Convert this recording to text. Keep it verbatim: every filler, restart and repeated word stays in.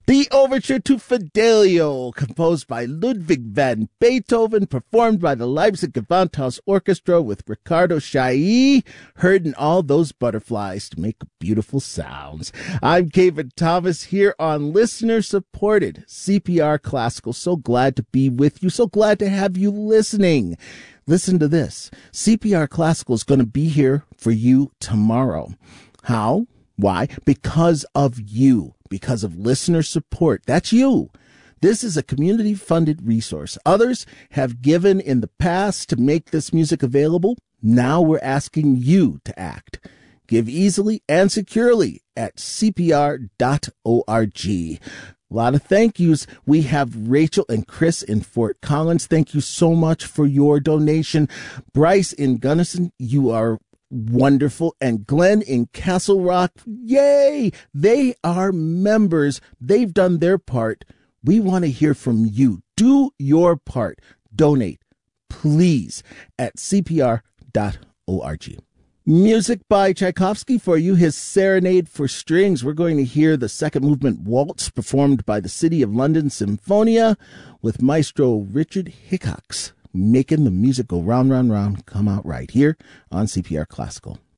The Overture to Fidelio, composed by Ludwig van Beethoven, performed by the Leipzig Gewandhaus Orchestra with Ricardo Chailly, heard in all those butterflies to make beautiful sounds. I'm Kevin Thomas here on listener-supported C P R Classical. So glad to be with you. So glad to have you listening. Listen to this. C P R Classical is going to be here for you tomorrow. How? Why? Because of you. Because of listener support. That's you. This is a community-funded resource. Others have given in the past to make this music available. Now we're asking you to act. Give easily and securely at c p r dot org. A lot of thank yous. We have Rachel and Chris in Fort Collins. Thank you so much for your donation. Bryce in Gunnison, you are wonderful. And Glenn in Castle Rock, yay! They are members. They've done their part. We want to hear from you. Do your part. Donate, please, at c p r dot org. Music by Tchaikovsky for you, his Serenade for Strings. We're going to hear the second movement waltz performed by the City of London Symphonia with Maestro Richard Hickox, making the music go round, round, round, come out right here on C P R Classical.